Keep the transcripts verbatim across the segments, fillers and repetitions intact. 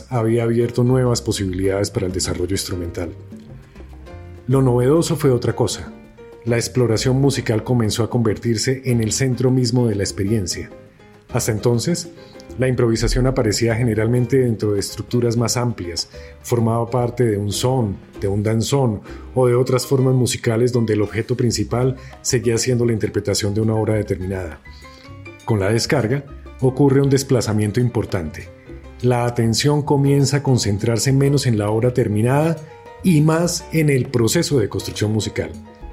además había abierto nuevas posibilidades para el desarrollo instrumental. Lo novedoso fue otra cosa. La exploración musical comenzó a convertirse en el centro mismo de la experiencia. Hasta entonces, la improvisación aparecía generalmente dentro de estructuras más amplias, formaba parte de un son, de un danzón o de otras formas musicales donde el objeto principal seguía siendo la interpretación de una obra determinada. Con la descarga, ocurre un desplazamiento importante. La atención comienza a concentrarse menos en la obra terminada y más en el proceso de construcción musical.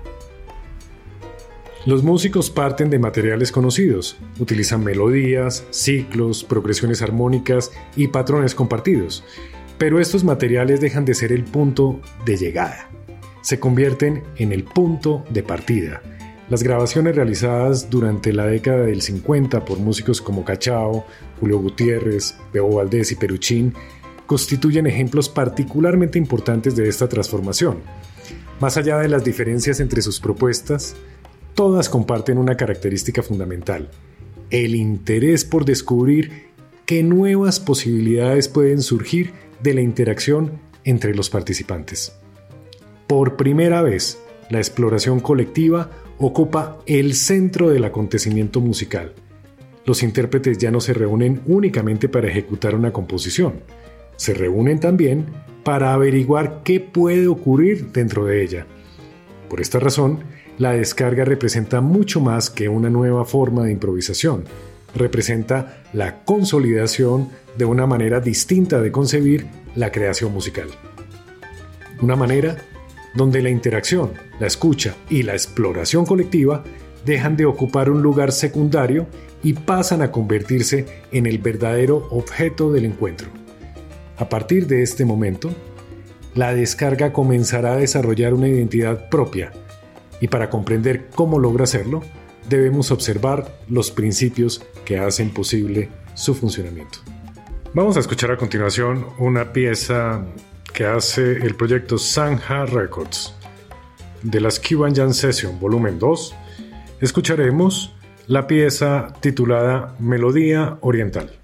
Los músicos parten de materiales conocidos, utilizan melodías, ciclos, progresiones armónicas y patrones compartidos, pero estos materiales dejan de ser el punto de llegada, se convierten en el punto de partida. Las grabaciones realizadas durante la década del cincuenta por músicos como Cachao, Julio Gutiérrez, Bebo Valdés y Peruchín constituyen ejemplos particularmente importantes de esta transformación. Más allá de las diferencias entre sus propuestas, todas comparten una característica fundamental: el interés por descubrir qué nuevas posibilidades pueden surgir de la interacción entre los participantes. Por primera vez, la exploración colectiva ocupa el centro del acontecimiento musical. Los intérpretes ya no se reúnen únicamente para ejecutar una composición, se reúnen también para averiguar qué puede ocurrir dentro de ella. Por esta razón, la descarga representa mucho más que una nueva forma de improvisación. Representa la consolidación de una manera distinta de concebir la creación musical. Una manera donde la interacción, la escucha y la exploración colectiva dejan de ocupar un lugar secundario y pasan a convertirse en el verdadero objeto del encuentro. A partir de este momento, la descarga comenzará a desarrollar una identidad propia, y para comprender cómo logra hacerlo, debemos observar los principios que hacen posible su funcionamiento. Vamos a escuchar a continuación una pieza que hace el proyecto Sanja Records. De las Cuban Jam Session volumen dos, escucharemos la pieza titulada Melodía Oriental.